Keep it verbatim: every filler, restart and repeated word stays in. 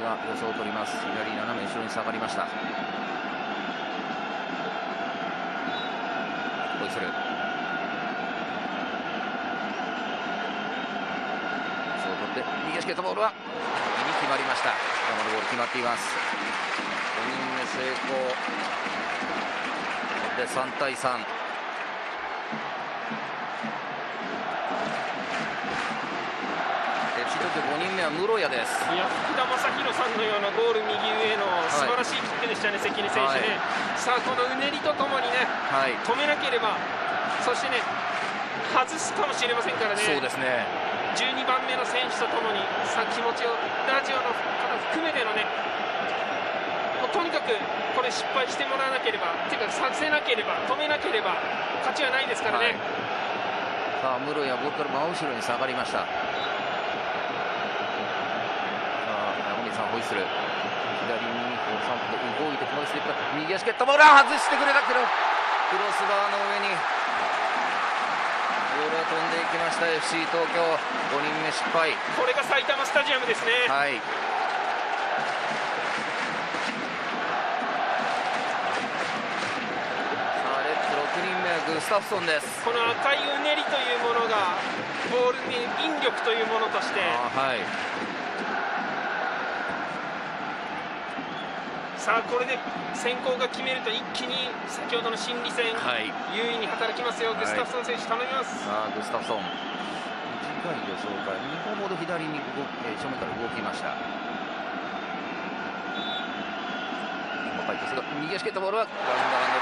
が予想を取ります。左斜め後ろに下がりました。ホイッスル、そう取って右足蹴ったボールは右に決まりました。このボール決まっています。ごにんめ成功でさんたいさん。ごにんめは室谷です。 いや、福田正宏さんのようなゴール右上の素晴らしいキックでしたね、関根選手ね、はい、さあこのうねりとともにね、はい、止めなければ、そしてね外すかもしれませんからね。 そうですね、 じゅうにばんめの選手とともにさあ気持ちをラジオの方含めてのね、もうとにかくこれ失敗してもらわなければ、ていうかさせなければ、止めなければ勝ちはないですからね。 はい、さあ室谷ボールから真後ろに下がりました。ホイッスル、左にさん歩動いてこのステップ、右足蹴ったボールは外してくれた。クロクロスバーの上にボールが飛んでいきました。 エフシー 東京ごにんめ失敗。 これが埼玉スタジアムですね。 はい、さあレッツろくにんめはグスタフソンです。 この赤いうねりというものがボールに引力というものとして、 はい、 さあこれで先行が決めると一気に先ほどの心理戦、はい、優位に働きますよ。グスタフソン選手頼みます。 さあグスタフソン、短い予想からにほんほど左に動、えー、正面から動きました。細かいトスが右足蹴ったボールはガンガン